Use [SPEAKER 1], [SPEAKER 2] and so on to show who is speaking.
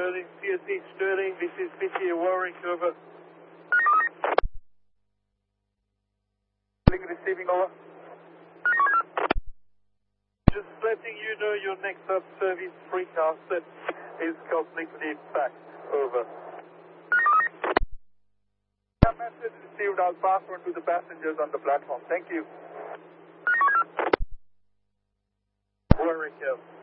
[SPEAKER 1] Sterling, CSE Sterling, this is PTA Warwick, over. Receiving, over. Just letting you know your next up service precast is completely packed, over. Message received, I'll pass on to the passengers on the platform. Thank you. Warwick Hill.